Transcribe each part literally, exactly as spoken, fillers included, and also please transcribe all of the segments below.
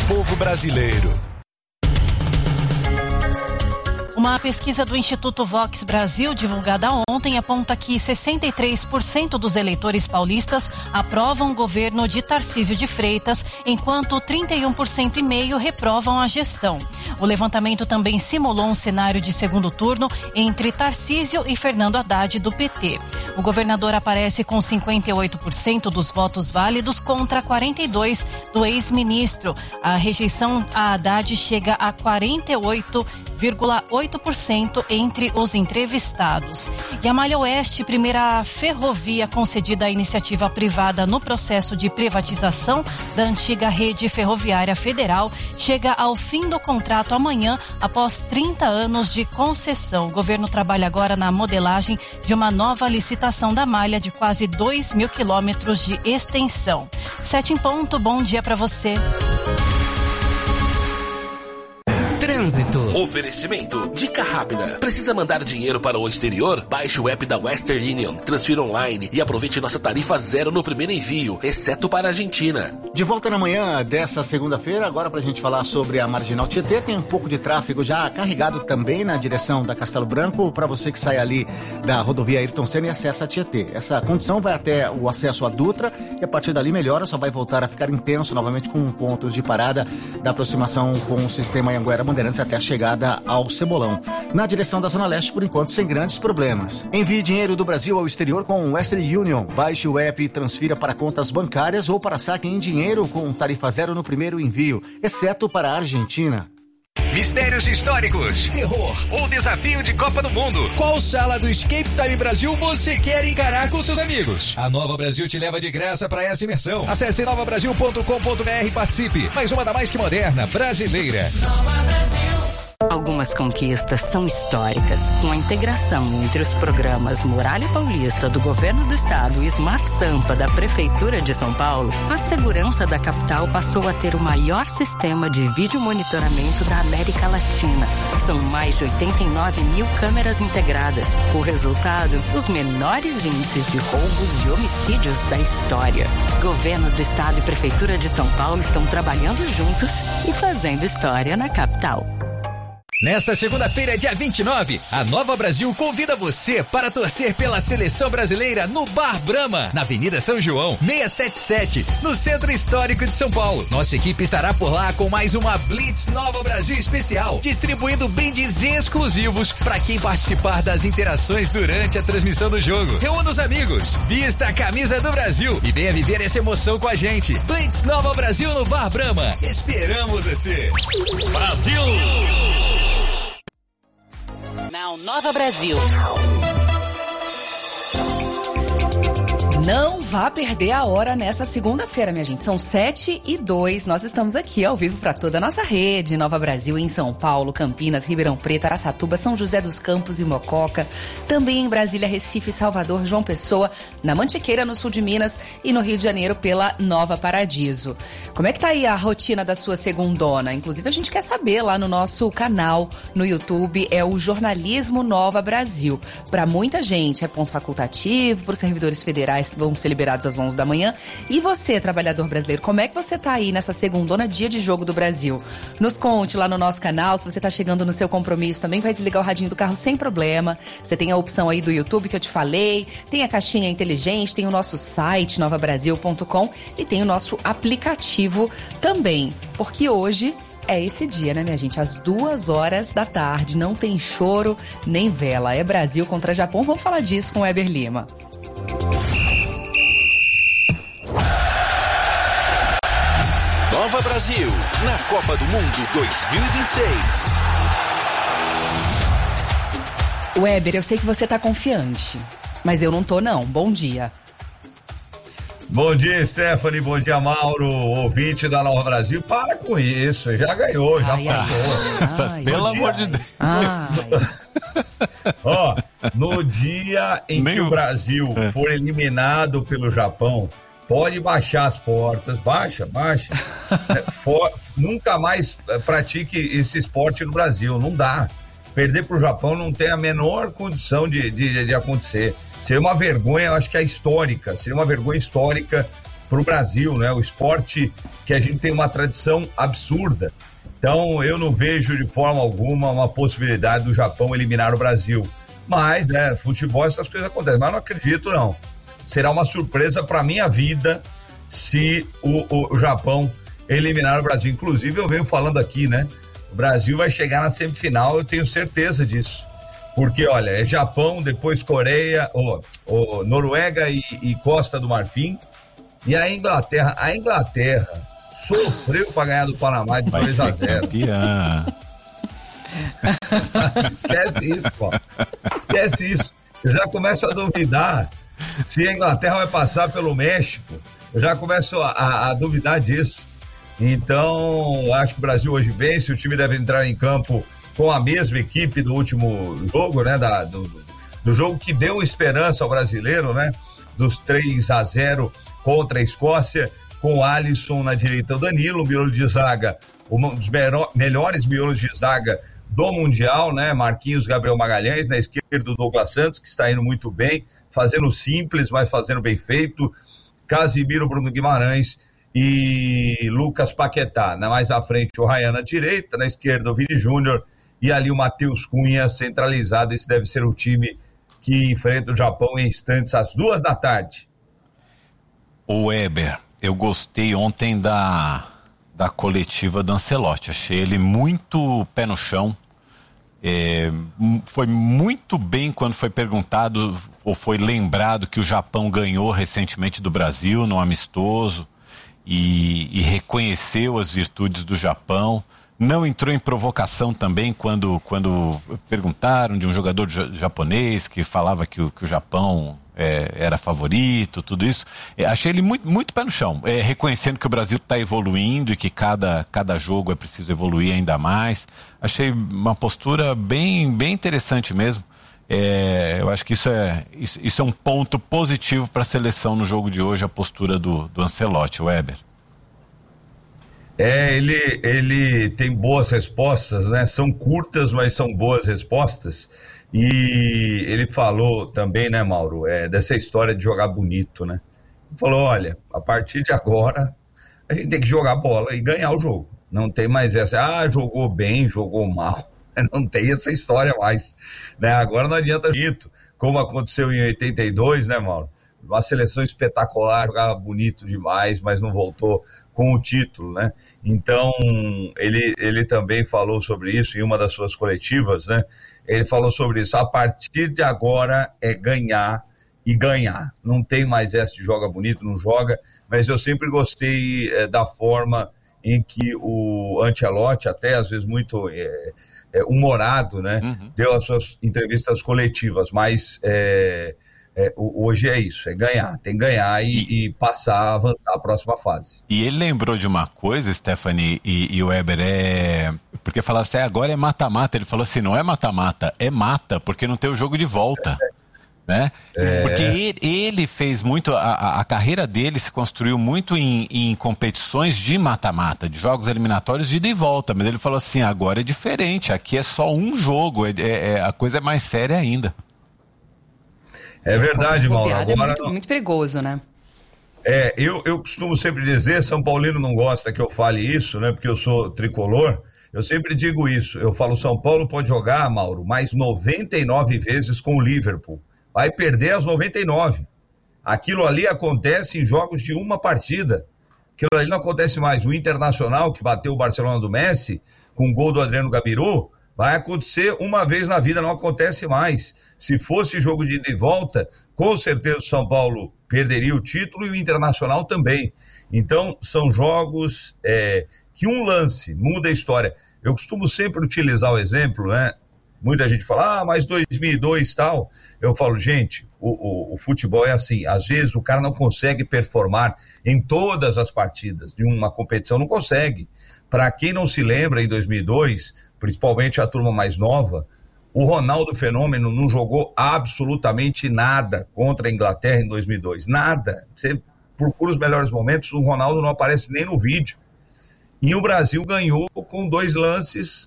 povo brasileiro. Uma pesquisa do Instituto Vox Brasil, divulgada ontem, aponta que sessenta e três por cento dos eleitores paulistas aprovam o governo de Tarcísio de Freitas, enquanto trinta e um por cento e meio reprovam a gestão. O levantamento também simulou um cenário de segundo turno entre Tarcísio e Fernando Haddad, do P T. O governador aparece com cinquenta e oito por cento dos votos válidos contra quarenta e dois por cento do ex-ministro. A rejeição a Haddad chega a quarenta e oito vírgula oito por cento entre os entrevistados. E a Malha Oeste, primeira ferrovia concedida à iniciativa privada no processo de privatização da antiga rede ferroviária federal, chega ao fim do contrato amanhã, após trinta anos de concessão. O governo trabalha agora na modelagem de uma nova licitação da malha de quase dois mil quilômetros de extensão. Sete em ponto, bom dia para você. Trânsito. Oferecimento. Dica rápida. Precisa mandar dinheiro para o exterior? Baixe o app da Western Union, transfira online e aproveite nossa tarifa zero no primeiro envio, exceto para a Argentina. De volta na manhã dessa segunda-feira, agora pra gente falar sobre a Marginal Tietê. Tem um pouco de tráfego já carregado também na direção da Castelo Branco, para você que sai ali da rodovia Ayrton Senna e acessa a Tietê. Essa condição vai até o acesso à Dutra e a partir dali melhora, só vai voltar a ficar intenso novamente com pontos de parada da aproximação com o sistema Anhanguera Bandeirantes até a chegada ao Cebolão. Na direção da Zona Leste, por enquanto, sem grandes problemas. Envie dinheiro do Brasil ao exterior com o Western Union. Baixe o app e transfira para contas bancárias ou para saque em dinheiro com tarifa zero no primeiro envio, exceto para a Argentina. Mistérios históricos, terror ou desafio de Copa do Mundo. Qual sala do Escape Time Brasil você quer encarar com seus amigos? A Nova Brasil te leva de graça para essa imersão. Acesse nova brasil ponto com ponto b r e participe. Mais uma da mais que moderna, brasileira. Nova Brasil. Algumas conquistas são históricas. Com a integração entre os programas Muralha Paulista do Governo do Estado e Smart Sampa da Prefeitura de São Paulo, a segurança da capital passou a ter o maior sistema de vídeo monitoramento da América Latina. São mais de oitenta e nove mil câmeras integradas. O resultado, os menores índices de roubos e homicídios da história. Governo do Estado e Prefeitura de São Paulo estão trabalhando juntos e fazendo história na capital. Nesta segunda-feira, dia vinte e nove, a Nova Brasil convida você para torcer pela seleção brasileira no Bar Brahma, na Avenida São João, seiscentos e setenta e sete, no Centro Histórico de São Paulo. Nossa equipe estará por lá com mais uma Blitz Nova Brasil especial, distribuindo brindes exclusivos para quem participar das interações durante a transmissão do jogo. Reúna os amigos, vista a camisa do Brasil e venha viver essa emoção com a gente. Blitz Nova Brasil no Bar Brahma. Esperamos você. Brasil! Não, Nova Brasil. Não vá perder a hora nessa segunda-feira, minha gente. São sete e dois. Nós estamos aqui ao vivo para toda a nossa rede. Nova Brasil em São Paulo, Campinas, Ribeirão Preto, Araçatuba, São José dos Campos e Mococa. Também em Brasília, Recife, Salvador, João Pessoa, na Mantiqueira, no sul de Minas e no Rio de Janeiro pela Nova Paradiso. Como é que tá aí a rotina da sua segundona? Inclusive, a gente quer saber lá no nosso canal no YouTube. É o Jornalismo Nova Brasil. Para muita gente é ponto facultativo, para os servidores federais vão ser liberados às onze da manhã. E você, trabalhador brasileiro, como é que você tá aí nessa segundona, dia de jogo do Brasil? Nos conte lá no nosso canal. Se você tá chegando no seu compromisso, também vai desligar o radinho do carro sem problema. Você tem a opção aí do YouTube que eu te falei, tem a caixinha inteligente, tem o nosso site nova brasil ponto com e tem o nosso aplicativo também. Porque hoje é esse dia, né, minha gente? Às duas horas da tarde, não tem choro nem vela. É Brasil contra Japão. Vamos falar disso com o Weber Lima. Nova Brasil, na Copa do Mundo dois mil e vinte e seis. Weber, eu sei que você tá confiante, mas eu não tô não. Bom dia. Bom dia, Stephanie, bom dia, Mauro, ouvinte da Nova Brasil. Para com isso, já ganhou, já ai, passou. Ai, Pelo amor de Deus. Ó, no dia em Nem que o Brasil é. for eliminado pelo Japão, pode baixar as portas, baixa, baixa. é, for, nunca mais pratique esse esporte no Brasil, não dá. Perder pro Japão não tem a menor condição de, de, de acontecer. Seria uma vergonha, eu acho que é histórica, seria uma vergonha histórica para o Brasil, né? O esporte que a gente tem uma tradição absurda. Então, eu não vejo de forma alguma uma possibilidade do Japão eliminar o Brasil. Mas, né, futebol, essas coisas acontecem. Mas não acredito, não. Será uma surpresa para a minha vida se o, o Japão eliminar o Brasil. Inclusive, eu venho falando aqui, né? O Brasil vai chegar na semifinal, eu tenho certeza disso. Porque, olha, é Japão, depois Coreia, oh, oh, Noruega e, e Costa do Marfim. E a Inglaterra, a Inglaterra sofreu para ganhar do Panamá de dois a zero. Esquece isso, pô. Esquece isso. Eu já começo a duvidar se a Inglaterra vai passar pelo México. Eu já começo a, a, a duvidar disso. Então, acho que o Brasil hoje vence. O time deve entrar em campo com a mesma equipe do último jogo, né? Da, do, do jogo que deu esperança ao brasileiro, né? Dos três a zero contra a Escócia, com o Alisson na direita, o Danilo, o miolo de zaga, um dos melhores miolos de zaga do Mundial, né? Marquinhos, Gabriel Magalhães, na esquerda o Douglas Santos, que está indo muito bem, fazendo simples, mas fazendo bem feito, Casimiro, Bruno Guimarães e Lucas Paquetá. Mais à frente o Ryan na direita, na esquerda o Vini Júnior e ali o Matheus Cunha centralizado. Esse deve ser o time que enfrenta o Japão em instantes às duas da tarde. O Weber, eu gostei ontem da, da coletiva do Ancelotti, achei ele muito pé no chão, é, foi muito bem quando foi perguntado ou foi lembrado que o Japão ganhou recentemente do Brasil no amistoso e, e reconheceu as virtudes do Japão. Não entrou em provocação também quando, quando perguntaram de um jogador japonês que falava que o, que o Japão é, era favorito, tudo isso. É, achei ele muito, muito pé no chão, é, reconhecendo que o Brasil está evoluindo e que cada, cada jogo é preciso evoluir ainda mais. Achei uma postura bem, bem interessante mesmo. É, eu acho que isso é, isso, isso é um ponto positivo para a seleção no jogo de hoje, a postura do, do Ancelotti, Weber. É, ele, ele tem boas respostas, né? São curtas, mas são boas respostas. E ele falou também, né, Mauro, é, dessa história de jogar bonito, né? Ele falou, olha, a partir de agora, a gente tem que jogar bola e ganhar o jogo. Não tem mais essa, ah, jogou bem, jogou mal. Não tem essa história mais, né? Agora não adianta bonito, como aconteceu em oitenta e dois, né, Mauro? Uma seleção espetacular, jogava bonito demais, mas não voltou com o título, né? Então, ele, ele também falou sobre isso em uma das suas coletivas, né? Ele falou sobre isso, a partir de agora é ganhar e ganhar. Não tem mais essa de joga bonito, não joga, mas eu sempre gostei é, da forma em que o Ancelotti, até às vezes muito é, é, humorado, né? Uhum. Deu as suas entrevistas coletivas, mas... É, É, hoje é isso, é ganhar, tem que ganhar e, e... e passar, avançar a próxima fase. E ele lembrou de uma coisa, Stephanie e, e o Weber, é... porque falaram assim, agora é mata-mata, ele falou assim, não é mata-mata, é mata, porque não tem o jogo de volta, é. né? É. Porque ele, ele fez muito, a, a carreira dele se construiu muito em, em competições de mata-mata, de jogos eliminatórios de ida e volta, mas ele falou assim, agora é diferente, aqui é só um jogo, é, é, a coisa é mais séria ainda. É verdade, Mauro. Agora, é muito, muito perigoso, né? É, eu, eu costumo sempre dizer, São Paulino não gosta que eu fale isso, né? Porque eu sou tricolor. Eu sempre digo isso. Eu falo, São Paulo pode jogar, Mauro, mais noventa e nove vezes com o Liverpool. Vai perder as noventa e nove. Aquilo ali acontece em jogos de uma partida. Aquilo ali não acontece mais. O Internacional, que bateu o Barcelona do Messi, com o gol do Adriano Gabiru, vai acontecer uma vez na vida, não acontece mais. Se fosse jogo de ida e volta, com certeza o São Paulo perderia o título e o Internacional também. Então, são jogos é, que um lance muda a história. Eu costumo sempre utilizar o exemplo, né? Muita gente fala, ah, mas dois mil e dois e tal. Eu falo, gente, o, o, o futebol é assim, às vezes o cara não consegue performar em todas as partidas de uma competição, não consegue. Para quem não se lembra, em dois mil e dois, principalmente a turma mais nova, o Ronaldo Fenômeno não jogou absolutamente nada contra a Inglaterra em dois mil e dois. Nada. Você procura os melhores momentos, o Ronaldo não aparece nem no vídeo. E o Brasil ganhou com dois lances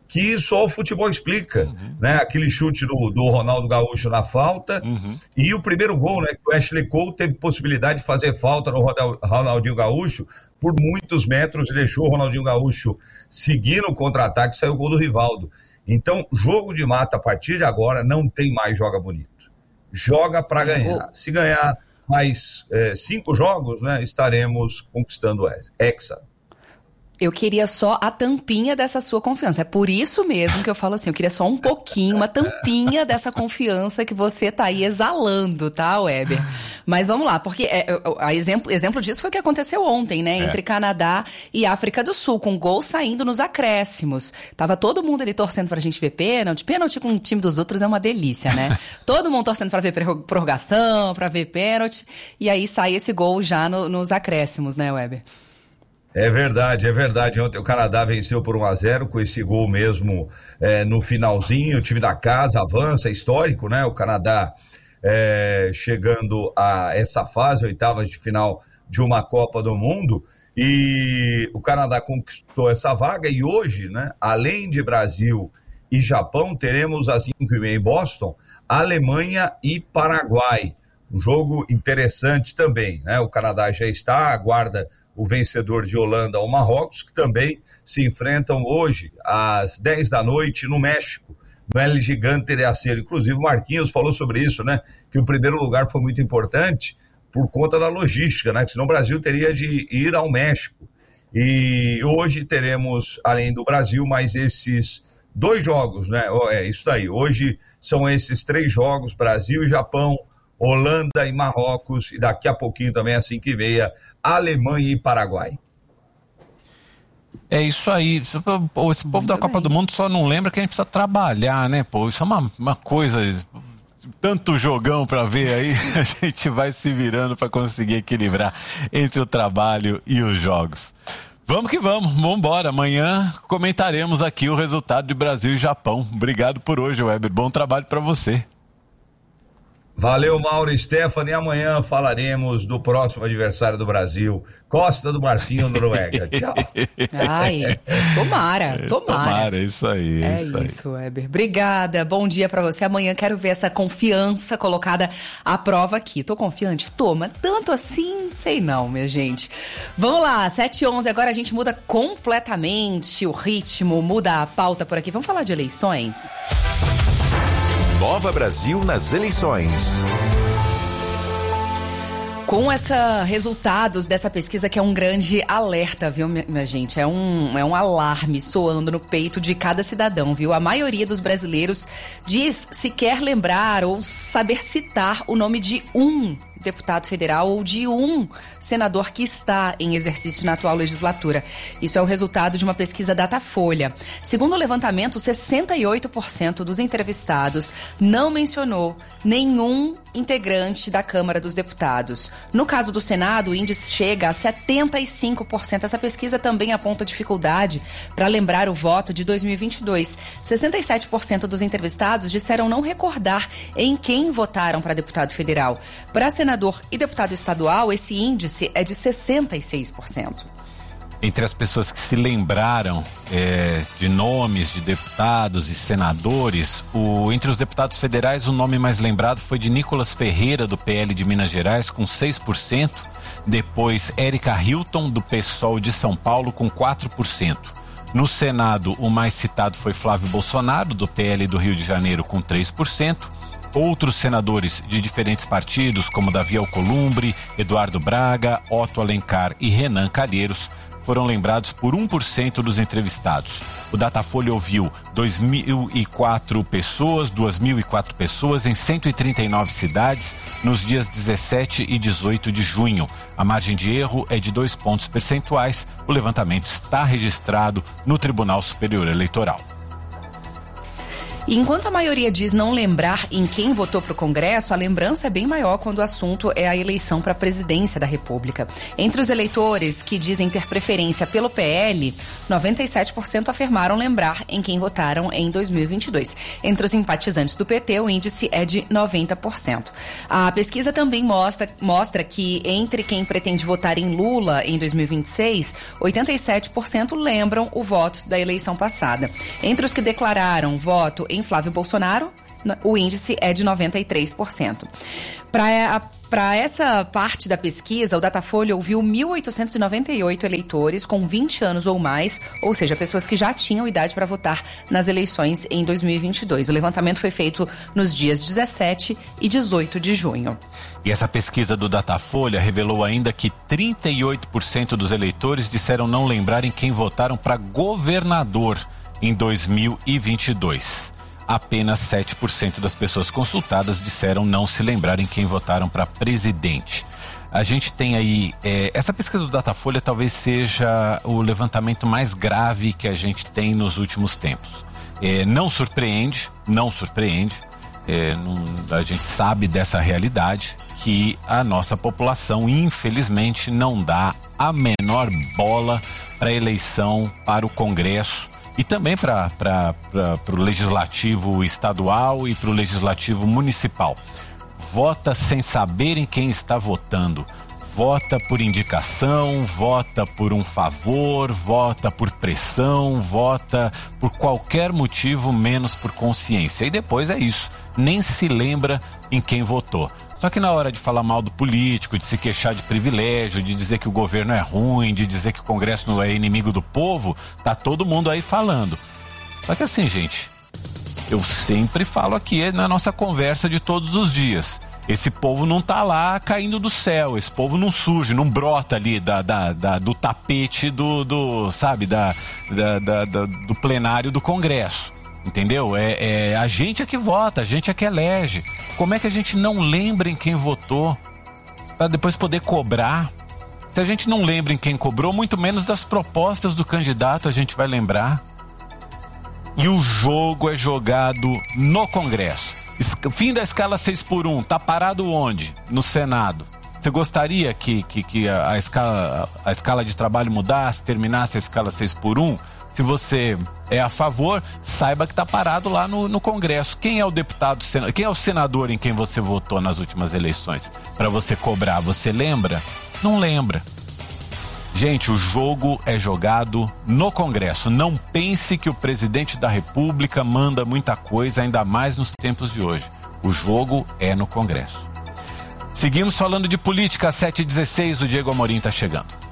que só o futebol explica, uhum. né? Aquele chute do, do Ronaldo Gaúcho na falta, uhum. e o primeiro gol, né? Que o Ashley Cole teve possibilidade de fazer falta no Ronaldinho Gaúcho por muitos metros e deixou o Ronaldinho Gaúcho seguir no contra-ataque e saiu o gol do Rivaldo. Então, jogo de mata a partir de agora não tem mais joga bonito. Joga para ganhar. Se ganhar mais é, cinco jogos, né? Estaremos conquistando o Hexa. Eu queria só a tampinha dessa sua confiança. É por isso mesmo que eu falo assim, eu queria só um pouquinho, uma tampinha dessa confiança que você tá aí exalando, tá, Weber? Mas vamos lá, porque é, a exemplo, exemplo disso foi o que aconteceu ontem, né? É. Entre Canadá e África do Sul, com gol saindo nos acréscimos. Tava todo mundo ali torcendo pra gente ver pênalti. Pênalti com o time dos outros é uma delícia, né? Todo mundo torcendo pra ver prorrogação, pra ver pênalti. E aí sai esse gol já no, nos acréscimos, né, Weber? É verdade, é verdade. Ontem o Canadá venceu por um a zero com esse gol mesmo é, no finalzinho. O time da casa avança, é histórico, né? O Canadá é, chegando a essa fase, oitavas de final de uma Copa do Mundo. E o Canadá conquistou essa vaga e hoje, né? Além de Brasil e Japão, teremos às cinco e meia em Boston, Alemanha e Paraguai. Um jogo interessante também, né? O Canadá já está, aguarda o vencedor de Holanda ou Marrocos, que também se enfrentam hoje, às dez da noite, no México, no El Gigante de Acero. Inclusive, o Marquinhos falou sobre isso, né? Que o primeiro lugar foi muito importante por conta da logística, né? Que senão o Brasil teria de ir ao México. E hoje teremos, além do Brasil, mais esses dois jogos, né? É isso aí. Hoje são esses três jogos, Brasil e Japão, Holanda e Marrocos, e daqui a pouquinho também, às cinco e meia, Alemanha e Paraguai. É isso aí. Esse povo da Copa do Mundo só não lembra que a gente precisa trabalhar, né, pô? Isso é uma, uma coisa... Tanto jogão pra ver aí, a gente vai se virando pra conseguir equilibrar entre o trabalho e os jogos. Vamos que vamos, vamos embora. Amanhã comentaremos aqui o resultado de Brasil e Japão. Obrigado por hoje, Weber. Bom trabalho pra você. Valeu, Mauro e Stephanie. Amanhã falaremos do próximo adversário do Brasil, Costa do Marfim ou Noruega. Tchau. Ai, tomara, tomara. Tomara, isso aí. É isso, isso, aí. Weber. Obrigada, bom dia pra você. Amanhã quero ver essa confiança colocada à prova aqui. Tô confiante? Tô, mas tanto assim, sei não, minha gente. Vamos lá, sete e onze, agora a gente muda completamente o ritmo, muda a pauta por aqui. Vamos falar de eleições? Nova Brasil nas eleições. Com esses resultados dessa pesquisa, que é um grande alerta, viu, minha gente? É um, é um alarme soando no peito de cada cidadão, viu? A maioria dos brasileiros diz se quer lembrar ou saber citar o nome de um deputado federal ou de um senador que está em exercício na atual legislatura. Isso é o resultado de uma pesquisa Datafolha. Segundo o levantamento, sessenta e oito por cento dos entrevistados não mencionou nenhum integrante da Câmara dos Deputados. No caso do Senado, o índice chega a setenta e cinco por cento. Essa pesquisa também aponta dificuldade para lembrar o voto de dois mil e vinte e dois. sessenta e sete por cento dos entrevistados disseram não recordar em quem votaram para deputado federal. Para senador e deputado estadual, esse índice é de sessenta e seis por cento. Entre as pessoas que se lembraram é, de nomes de deputados e senadores, o, entre os deputados federais, o nome mais lembrado foi de Nicolas Ferreira, do P L de Minas Gerais, com seis por cento. Depois, Érica Hilton, do PSOL de São Paulo, com quatro por cento. No Senado, o mais citado foi Flávio Bolsonaro, do P L do Rio de Janeiro, com três por cento. Outros senadores de diferentes partidos, como Davi Alcolumbre, Eduardo Braga, Otto Alencar e Renan Calheiros, foram lembrados por um por cento dos entrevistados. O Datafolha ouviu dois mil e quatro pessoas, duas mil e quatro pessoas em cento e trinta e nove cidades nos dias dezessete e dezoito de junho. A margem de erro é de dois pontos percentuais. O levantamento está registrado no Tribunal Superior Eleitoral. E enquanto a maioria diz não lembrar em quem votou para o Congresso, a lembrança é bem maior quando o assunto é a eleição para a presidência da República. Entre os eleitores que dizem ter preferência pelo P L, noventa e sete por cento afirmaram lembrar em quem votaram em dois mil e vinte e dois. Entre os simpatizantes do P T, o índice é de noventa por cento. A pesquisa também mostra, mostra que entre quem pretende votar em Lula em dois mil e vinte e seis, oitenta e sete por cento lembram o voto da eleição passada. Entre os que declararam voto em Flávio Bolsonaro, o índice é de noventa e três por cento. Para Para essa parte da pesquisa, o Datafolha ouviu mil oitocentos e noventa e oito eleitores com vinte anos ou mais, ou seja, pessoas que já tinham idade para votar nas eleições em dois mil e vinte e dois. O levantamento foi feito nos dias dezessete e dezoito de junho. E essa pesquisa do Datafolha revelou ainda que trinta e oito por cento dos eleitores disseram não lembrar em quem votaram para governador em dois mil e vinte e dois. Apenas sete por cento das pessoas consultadas disseram não se lembrar em quem votaram para presidente. A gente tem aí, é, essa pesquisa do Datafolha talvez seja o levantamento mais grave que a gente tem nos últimos tempos. É, não surpreende, não surpreende, é, não, a gente sabe dessa realidade que a nossa população, infelizmente, não dá a menor bola para a eleição para o Congresso e também para o legislativo estadual e para o legislativo municipal. Vota sem saber em quem está votando. Vota por indicação, vota por um favor, vota por pressão, vota por qualquer motivo, menos por consciência. E depois é isso, nem se lembra em quem votou. Só que na hora de falar mal do político, de se queixar de privilégio, de dizer que o governo é ruim, de dizer que o Congresso não é inimigo do povo, tá todo mundo aí falando. Só que assim, gente, eu sempre falo aqui na nossa conversa de todos os dias. Esse povo não tá lá caindo do céu, esse povo não surge, não brota ali da, da, da, do tapete do, do sabe, da, da, da, da, do plenário do Congresso. Entendeu? É, é, a gente é que vota, a gente é que elege. Como é que a gente não lembra em quem votou para depois poder cobrar? Se a gente não lembra em quem cobrou, muito menos das propostas do candidato a gente vai lembrar. E o jogo é jogado no Congresso. Fim da escala seis por um, tá parado onde? No Senado. Você gostaria que, que, que a, a, escala, a escala de trabalho mudasse, terminasse a escala seis por um? Se você é a favor, saiba que está parado lá no, no Congresso. Quem é o deputado, quem é o senador em quem você votou nas últimas eleições? Para você cobrar, você lembra? Não lembra. Gente, o jogo é jogado no Congresso. Não pense que o presidente da República manda muita coisa, ainda mais nos tempos de hoje. O jogo é no Congresso. Seguimos falando de política, às sete e dezesseis, o Diego Amorim está chegando.